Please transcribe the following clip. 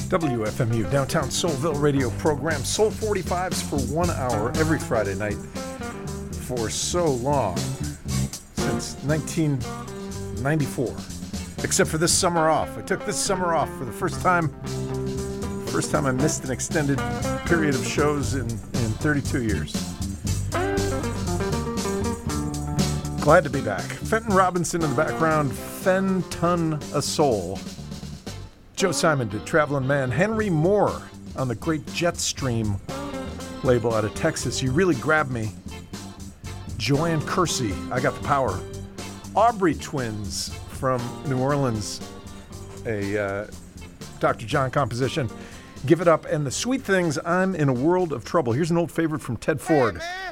WFMU, Downtown Soulville radio program, Soul 45s for 1 hour every Friday night for so long, since 1994. Except for this summer off. I took this summer off for the first time. First time I missed an extended period of shows in 32 years. Glad to be back. Fenton Robinson in the background, Fenton a Soul. Joe Simon did Traveling Man. Henry Moore on the great Jetstream label out of Texas. You Really Grabbed Me. Joanne Kersey, I Got the Power. Aubrey Twins from New Orleans, a Dr. John composition. Give It Up. And The Sweet Things, I'm in a World of Trouble. Here's an old favorite from Ted Ford. Hey,